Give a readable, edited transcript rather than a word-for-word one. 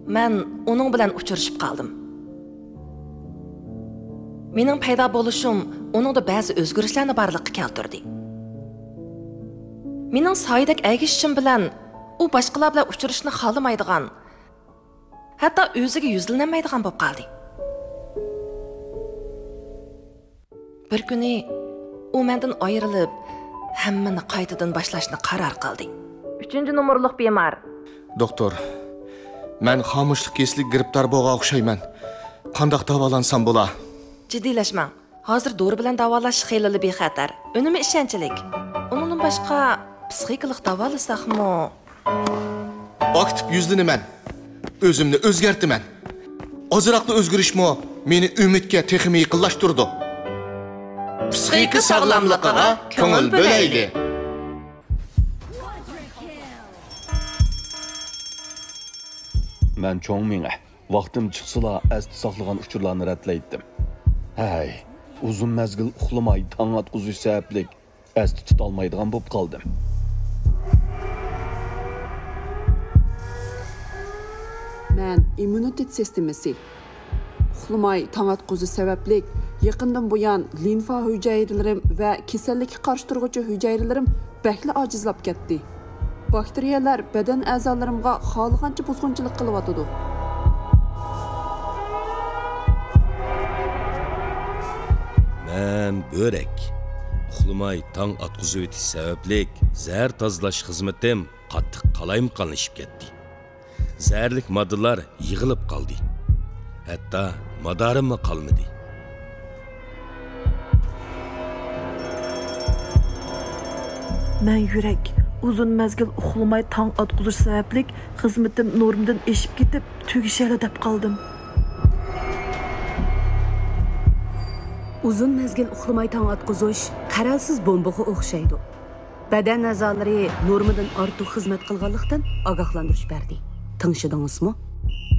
men uning bilan uchrashib qoldim. Mening paydo bo'lishim uningda ba'zi o'zgarishlarni barliqqa keltirdi. Mening soyidek agishishim bilan u boshqalar bilan uchrashishni xohlamaydigan, hatto o'ziga yuzlanmaydigan bo'lib qoldi. Bir kuni u mendan ayrilib, hammani qaytadan boshlashni qaror qildi. 3-nomerlik bemor. Doktor, men xomushlik keslik giribdor bo'lgan o'xshayman. Qanday davolansam bo'la? Jiddiylashmang. Hozir dori bilan davolash xeyli bexatar. Unumi ishonchlik. Undan boshqa psixikalik davolasak-mı? Aktiv yuzlanaman. O'zimni o'zgartiraman. Ozroqli o'zgarishmi meni umidga texmi yaqinlashtirdi. Psixika sog'lomligiga ko'ngil bo'laylik. Men cho'ng menga vaqtim chiqsala asli saqlagan uchurlarni ratlaydim. Hay, uzun mezgil uxlamay tong atquzish sabablik asli tutolmaydigan bo'lib qoldim. Men immunitet sistemasi uxlamay tong atquzish sabablik yaqindan buyon limfa hücrelerim va kasallikka qarshi turuvchi hücrelerim bakli ojizlab ketdi. Bakteriyalar badan a'zolarimga xohlagancha buzg'unchilik qilyotdi. Men börek. Uxlamay tong atquzish o'tish sabablik zahar tozalash xizmatim qattiq qalayimqanlashib ketdi. Zaharlik moddalar yig'ilib qoldi. Hatto madarimmi qolmadi. Men yurak uzun mezgil uxlamay tong atquzish sabablik xizmatim normdan eshib ketib tugishali deb qoldim. Uzun mezgil uxlamay tong atquzish qaralsiz bombaga o'xshaydi. Badan a'zolari normadan ortiq xizmat qilganlikdan ogohlantirish berdi. Tinchidingizmi?